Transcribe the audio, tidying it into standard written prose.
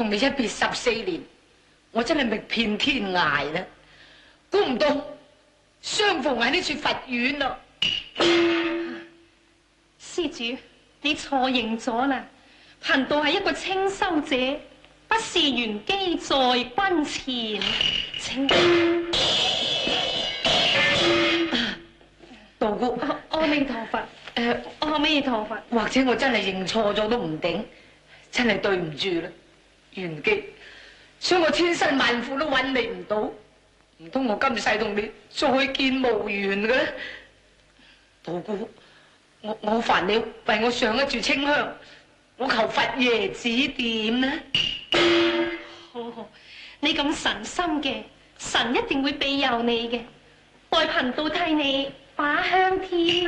你一別14年，我真係覓遍天涯啦，估唔到相逢喺呢處佛院咯。 施主，你錯認咗啦，貧道係一個清修者，不是玄機在君前。請道姑， 阿彌陀佛。阿彌陀佛。 或者我真係認錯咗都唔定，真係對唔住啦，玄機，所以我千辛萬苦都揾你唔到，唔通我今世同你再見無緣嘅咧？道姑，我煩你為我上一柱清香，我求佛爺指點呢。 好，你咁神心嘅，神一定會庇佑你嘅，待貧道替你把香添。